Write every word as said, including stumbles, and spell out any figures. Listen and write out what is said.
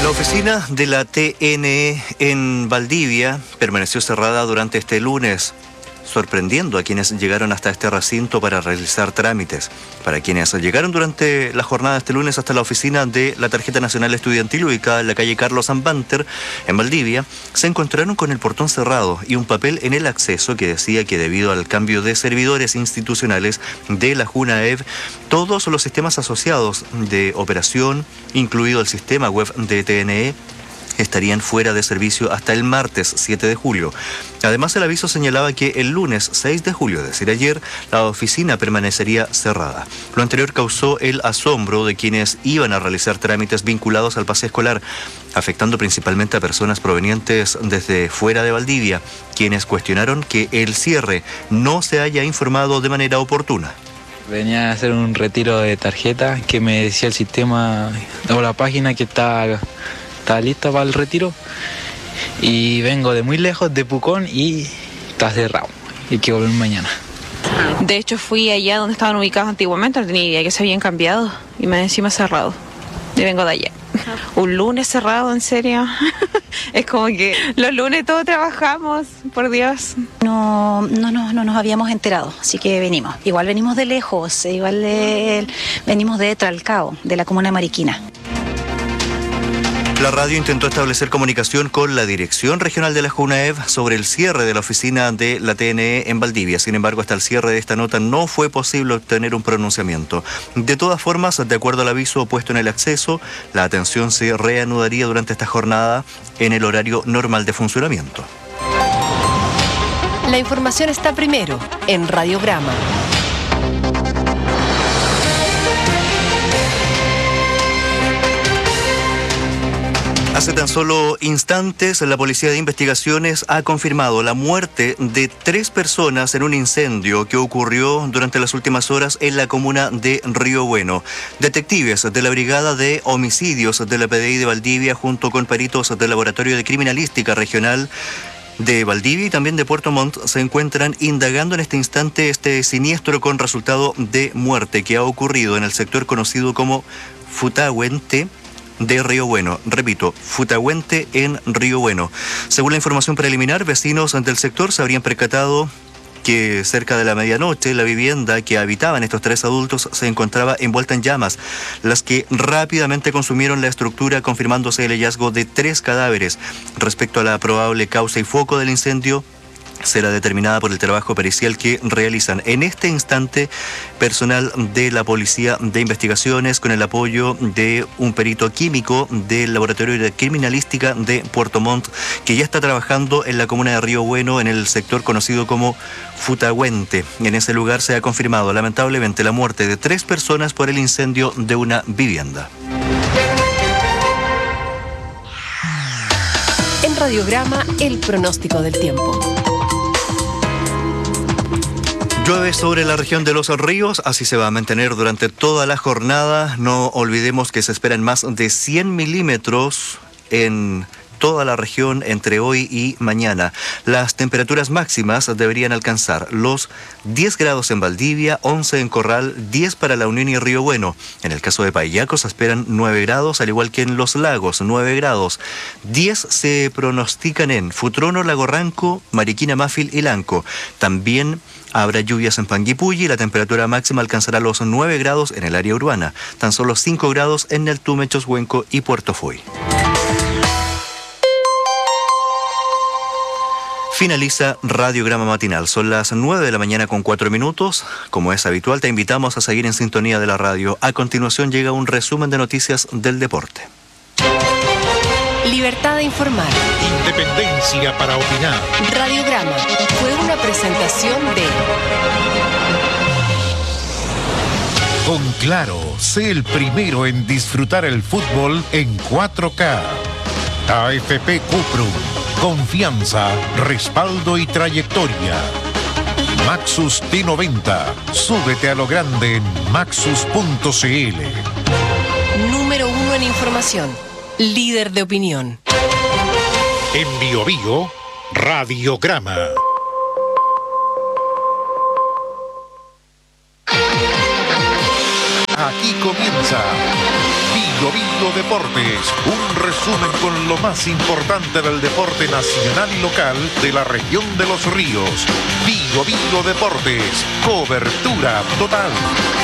La oficina de la T N E en Valdivia permaneció cerrada durante este lunes, sorprendiendo a quienes llegaron hasta este recinto para realizar trámites. Para quienes llegaron durante la jornada de este lunes hasta la oficina de la Tarjeta Nacional Estudiantil ubicada en la calle Carlos Ambanter, en Valdivia, se encontraron con el portón cerrado y un papel en el acceso que decía que debido al cambio de servidores institucionales de la JUNAEV, todos los sistemas asociados de operación, incluido el sistema web de T N E, estarían fuera de servicio hasta el martes siete de julio. Además, el aviso señalaba que el lunes seis de julio, es decir, ayer, la oficina permanecería cerrada. Lo anterior causó el asombro de quienes iban a realizar trámites vinculados al pase escolar, afectando principalmente a personas provenientes desde fuera de Valdivia, quienes cuestionaron que el cierre no se haya informado de manera oportuna. Venía a hacer un retiro de tarjeta que me decía el sistema o la página que está... está lista para el retiro y vengo de muy lejos, de Pucón, y está cerrado, hay que volver mañana. De hecho fui allá donde estaban ubicados antiguamente, no tenía idea que se habían cambiado y me encima cerrado, y vengo de allá. Un lunes cerrado, ¿en serio? Es como que los lunes todos trabajamos, por Dios. No, no, no, no nos habíamos enterado, así que venimos. Igual venimos de lejos, igual de, venimos de Tralcao, de la comuna de Mariquina. La radio intentó establecer comunicación con la Dirección Regional de la JUNAEV sobre el cierre de la oficina de la T N E en Valdivia. Sin embargo, hasta el cierre de esta nota no fue posible obtener un pronunciamiento. De todas formas, de acuerdo al aviso puesto en el acceso, la atención se reanudaría durante esta jornada en el horario normal de funcionamiento. La información está primero en Radiograma. Hace tan solo instantes, la Policía de Investigaciones ha confirmado la muerte de tres personas en un incendio que ocurrió durante las últimas horas en la comuna de Río Bueno. Detectives de la Brigada de Homicidios de la P D I de Valdivia, junto con peritos del Laboratorio de Criminalística Regional de Valdivia y también de Puerto Montt, se encuentran indagando en este instante este siniestro con resultado de muerte que ha ocurrido en el sector conocido como Futahuente de Río Bueno. Repito, Futahuente en Río Bueno. Según la información preliminar, vecinos del sector se habrían percatado que cerca de la medianoche la vivienda que habitaban estos tres adultos se encontraba envuelta en llamas, las que rápidamente consumieron la estructura, confirmándose el hallazgo de tres cadáveres. Respecto a la probable causa y foco del incendio, será determinada por el trabajo pericial que realizan en este instante personal de la Policía de Investigaciones con el apoyo de un perito químico del Laboratorio de Criminalística de Puerto Montt, que ya está trabajando en la comuna de Río Bueno, en el sector conocido como Futahuente. En ese lugar se ha confirmado lamentablemente la muerte de tres personas por el incendio de una vivienda. En Radiograma, el pronóstico del tiempo. Llueve sobre la región de los ríos, así se va a mantener durante toda la jornada. No olvidemos que se esperan más de cien milímetros en toda la región entre hoy y mañana. Las temperaturas máximas deberían alcanzar los diez grados en Valdivia, once en Corral, diez para La Unión y Río Bueno. En el caso de Payaco se esperan nueve grados, al igual que en Los Lagos, nueve grados. diez se pronostican en Futrono, Lago Ranco, Mariquina, Mafil y Lanco. También habrá lluvias en Panguipulli y la temperatura máxima alcanzará los nueve grados en el área urbana. Tan solo cinco grados en Neltume, Choshuenco y Puerto Foy. Finaliza Radiograma Matinal. Son las nueve de la mañana con cuatro minutos. Como es habitual, te invitamos a seguir en sintonía de la radio. A continuación llega un resumen de noticias del deporte. Libertad de informar. Independencia para opinar. Radiograma fue una presentación de... Con Claro, sé el primero en disfrutar el fútbol en cuatro K. A F P Cuprum. Confianza, respaldo y trayectoria. Maxus T noventa. Súbete a lo grande en maxus punto c l. Número uno en información. Líder de opinión. En Bio Bio, Radiograma. Aquí comienza Bio Bio Deportes, un resumen con lo más importante del deporte nacional y local de la región de Los Ríos. Bio Bio Deportes, cobertura total.